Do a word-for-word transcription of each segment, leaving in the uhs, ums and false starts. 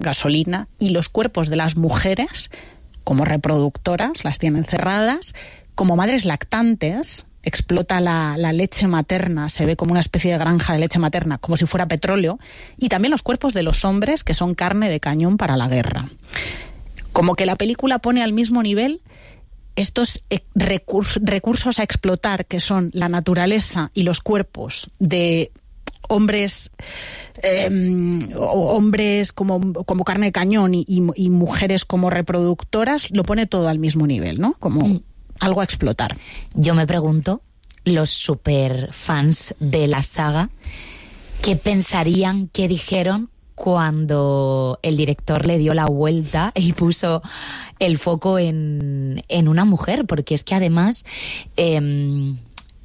gasolina, y los cuerpos de las mujeres como reproductoras, las tienen cerradas, como madres lactantes, explota la, la leche materna, se ve como una especie de granja de leche materna, como si fuera petróleo, y también los cuerpos de los hombres, que son carne de cañón para la guerra. Como que la película pone al mismo nivel estos recursos, recursos a explotar, que son la naturaleza y los cuerpos de hombres eh, hombres como, como carne de cañón y, y, y mujeres como reproductoras, lo pone todo al mismo nivel, ¿no? Como mm. algo a explotar. Yo me pregunto, los super fans de la saga, ¿qué pensarían, qué dijeron cuando el director le dio la vuelta y puso el foco en, en una mujer? Porque es que además eh,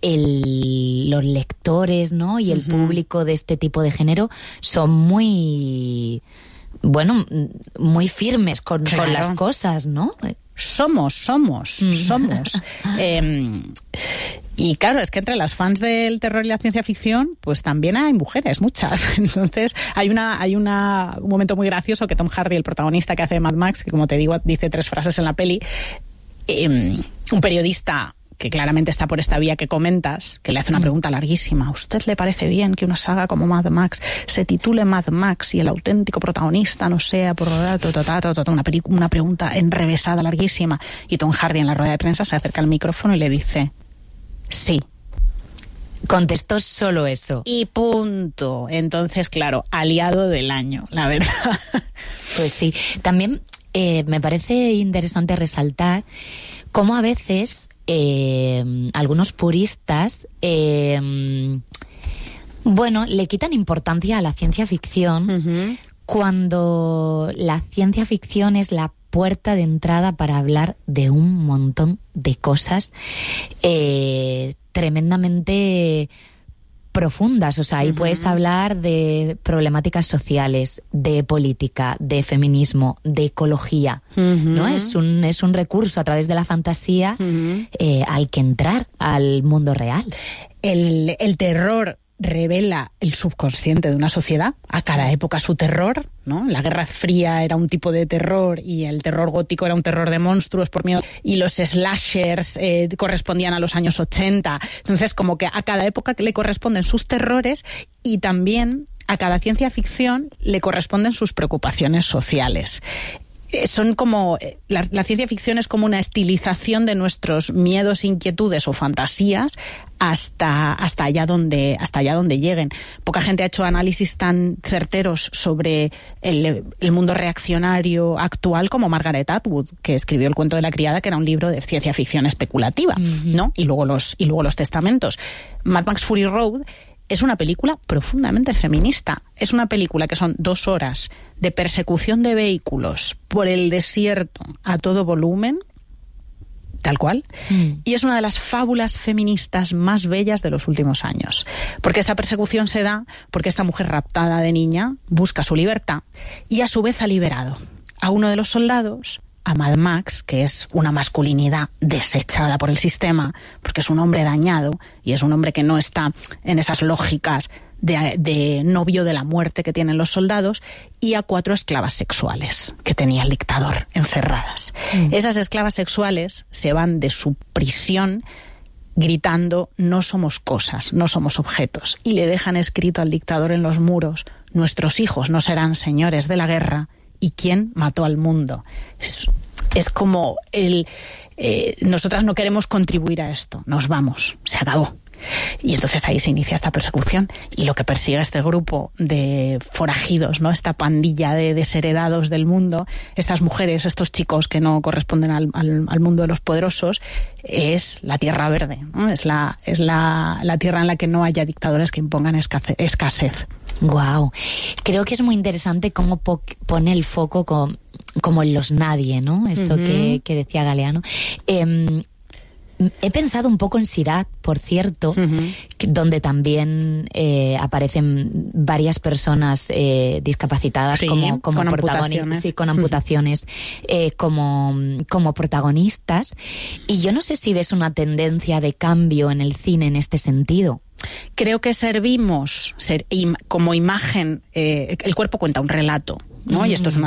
el, los lectores, ¿no? y el uh-huh. público de este tipo de género son muy, bueno, muy firmes con, claro. con las cosas, ¿no? Somos, somos, mm. somos. eh, y claro, es que entre las fans del terror y la ciencia ficción, pues también hay mujeres, muchas. Entonces, hay una, hay una, un momento muy gracioso que Tom Hardy, el protagonista que hace de Mad Max, que como te digo, dice tres frases en la peli, eh, un periodista que claramente está por esta vía que comentas, que le hace una pregunta larguísima. ¿A usted le parece bien que una saga como Mad Max se titule Mad Max y el auténtico protagonista no sea por una, pelic- una pregunta enrevesada, larguísima? Y Tom Hardy en la rueda de prensa se acerca al micrófono y le dice, sí. Contestó solo eso. Y punto. Entonces, claro, aliado del año, la verdad. Pues sí. También eh, me parece interesante resaltar cómo a veces Eh, algunos puristas eh, bueno, le quitan importancia a la ciencia ficción uh-huh. cuando la ciencia ficción es la puerta de entrada para hablar de un montón de cosas eh, tremendamente profundas. O sea, ahí uh-huh. puedes hablar de problemáticas sociales, de política, de feminismo, de ecología, uh-huh. ¿no? Es un, es un recurso a través de la fantasía uh-huh. eh, al que entrar al mundo real. El, el terror revela el subconsciente de una sociedad, a cada época su terror, ¿no? La Guerra Fría era un tipo de terror y el terror gótico era un terror de monstruos por miedo, y los slashers eh, correspondían a los años ochenta. Entonces, como que a cada época le corresponden sus terrores, y también a cada ciencia ficción le corresponden sus preocupaciones sociales. Son como la, la ciencia ficción es como una estilización de nuestros miedos, inquietudes o fantasías hasta hasta allá donde hasta allá donde lleguen. Poca gente ha hecho análisis tan certeros sobre el, el mundo reaccionario actual como Margaret Atwood, que escribió El cuento de la criada, que era un libro de ciencia ficción especulativa, uh-huh. ¿no? Y luego los y luego los testamentos. Mad Max Fury Road es una película profundamente feminista. Es una película que son dos horas de persecución de vehículos por el desierto a todo volumen, tal cual, mm. y es una de las fábulas feministas más bellas de los últimos años. Porque esta persecución se da porque esta mujer raptada de niña busca su libertad y a su vez ha liberado a uno de los soldados, a Mad Max, que es una masculinidad desechada por el sistema, porque es un hombre dañado y es un hombre que no está en esas lógicas de, de novio de la muerte que tienen los soldados, y a cuatro esclavas sexuales que tenía el dictador encerradas. Mm. Esas esclavas sexuales se van de su prisión gritando: no somos cosas, no somos objetos, y le dejan escrito al dictador en los muros: nuestros hijos no serán señores de la guerra, y quién mató al mundo. Es, es como el eh, nosotras no queremos contribuir a esto, nos vamos, se acabó. Y entonces ahí se inicia esta persecución, y lo que persigue este grupo de forajidos, ¿no? Esta pandilla de desheredados del mundo, estas mujeres, estos chicos que no corresponden al, al, al mundo de los poderosos, es la tierra verde, ¿no? Es la, es la, la tierra en la que no haya dictadores que impongan escasez. escasez. Wow. Creo que es muy interesante cómo po- pone el foco con, como en los nadie, ¿no? Esto uh-huh. que, que decía Galeano. Eh, He pensado un poco en Sirat, por cierto, uh-huh. que, donde también eh, aparecen varias personas eh, discapacitadas sí, como, como con protagonistas, amputaciones, sí, con amputaciones uh-huh. eh, como, como protagonistas. Y yo no sé si ves una tendencia de cambio en el cine en este sentido. Creo que servimos ser, im, como imagen, eh, el cuerpo cuenta un relato, ¿no? Uh-huh. Y esto es una